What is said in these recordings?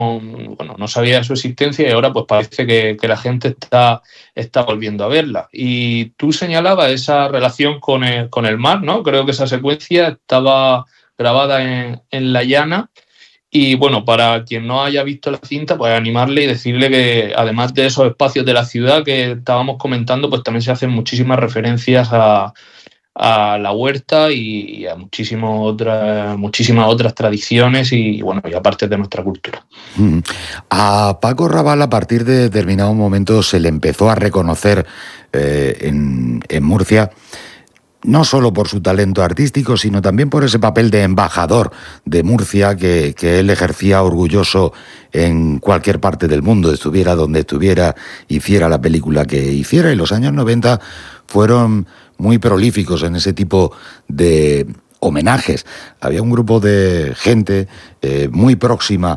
bueno, no sabía de su existencia y ahora pues parece que la gente está volviendo a verla. Y tú señalabas esa relación con el mar, ¿no? Creo que esa secuencia estaba grabada en La Llana. Y bueno, para quien no haya visto la cinta, pues animarle y decirle que además de esos espacios de la ciudad que estábamos comentando, pues también se hacen muchísimas referencias a la huerta y a muchísimas otras tradiciones y bueno, y aparte de nuestra cultura. A Paco Rabanal, a partir de determinado momento, se le empezó a reconocer en Murcia, no solo por su talento artístico, sino también por ese papel de embajador de Murcia que él ejercía orgulloso en cualquier parte del mundo, estuviera donde estuviera, hiciera la película que hiciera. Y los años 90 fueron muy prolíficos en ese tipo de homenajes. Había un grupo de gente muy próxima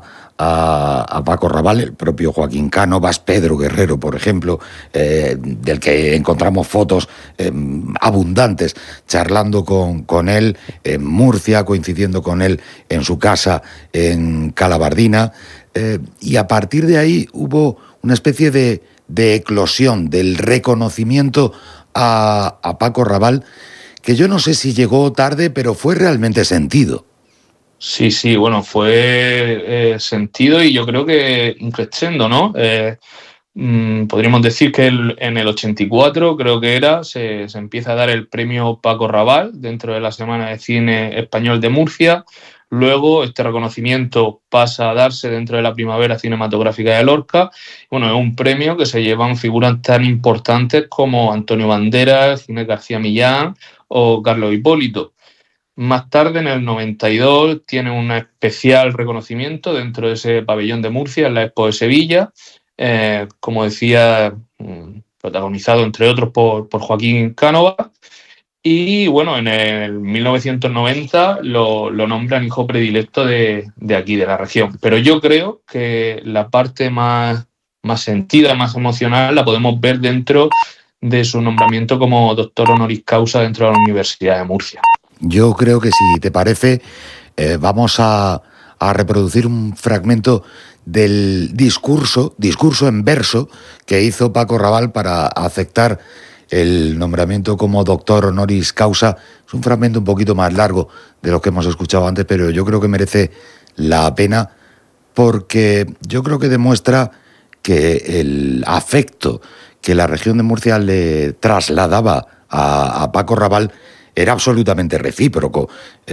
a Paco Rabanal, el propio Joaquín Cánovas, Pedro Guerrero, por ejemplo, del que encontramos fotos abundantes charlando con él en Murcia, coincidiendo con él en su casa en Calabardina, y a partir de ahí hubo una especie de eclosión del reconocimiento a Paco Rabanal, que yo no sé si llegó tarde, pero fue realmente sentido. Sí, bueno, fue sentido y yo creo que increciendo, ¿no? Podríamos decir que en el 84, creo que era, se empieza a dar el premio Paco Rabanal dentro de la Semana de Cine Español de Murcia. Luego este reconocimiento pasa a darse dentro de la Primavera Cinematográfica de Lorca. Bueno, es un premio que se llevan figuras tan importantes como Antonio Banderas, Ginés García Millán o Carlos Hipólito. Más tarde, en el 92, tiene un especial reconocimiento dentro de ese pabellón de Murcia, en la Expo de Sevilla, como decía, protagonizado entre otros por Joaquín Cánovas. Y bueno, en el 1990 lo nombran hijo predilecto de aquí, de la región. Pero yo creo que la parte más sentida, más emocional, la podemos ver dentro de su nombramiento como doctor honoris causa dentro de la Universidad de Murcia. Yo creo que, si te parece, vamos a reproducir un fragmento del discurso en verso que hizo Paco Rabanal para aceptar el nombramiento como doctor honoris causa. Es un fragmento un poquito más largo de lo que hemos escuchado antes, pero yo creo que merece la pena porque yo creo que demuestra que el afecto que la región de Murcia le trasladaba a Paco Rabanal era absolutamente recíproco.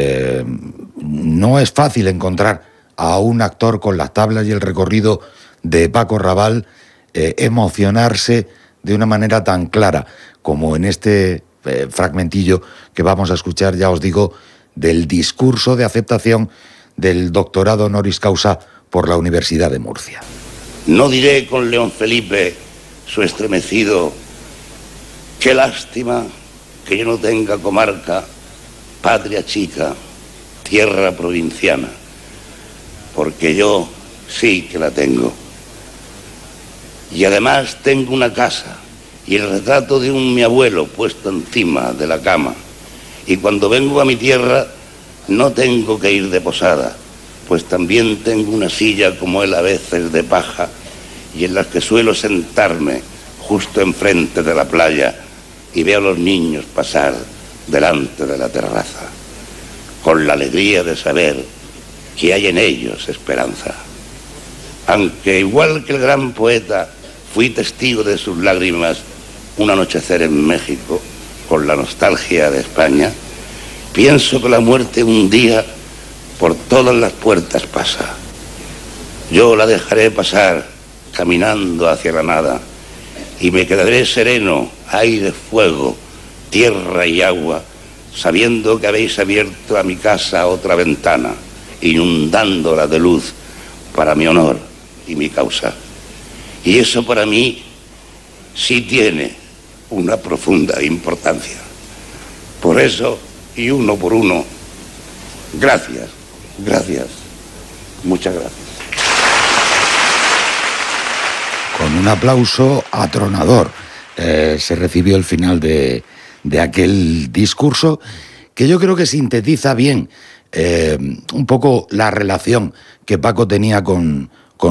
No es fácil encontrar a un actor con las tablas y el recorrido de Paco Rabanal emocionarse de una manera tan clara como en este fragmentillo que vamos a escuchar, ya os digo, del discurso de aceptación del doctorado honoris causa por la Universidad de Murcia. No diré con León Felipe, su estremecido, qué lástima que yo no tenga comarca, patria chica, tierra provinciana, porque yo sí que la tengo. Y además tengo una casa y el retrato de mi abuelo puesto encima de la cama. Y cuando vengo a mi tierra no tengo que ir de posada, pues también tengo una silla como él a veces de paja y en la que suelo sentarme justo enfrente de la playa y veo a los niños pasar delante de la terraza, con la alegría de saber que hay en ellos esperanza. Aunque igual que el gran poeta fui testigo de sus lágrimas un anochecer en México, con la nostalgia de España, pienso que la muerte un día por todas las puertas pasa. Yo la dejaré pasar caminando hacia la nada y me quedaré sereno, aire, fuego, tierra y agua, sabiendo que habéis abierto a mi casa otra ventana, inundándola de luz para mi honor y mi causa. Y eso para mí sí tiene una profunda importancia. Por eso, y uno por uno, gracias, gracias, muchas gracias. Con un aplauso atronador se recibió el final de aquel discurso, que yo creo que sintetiza bien un poco la relación que Paco tenía con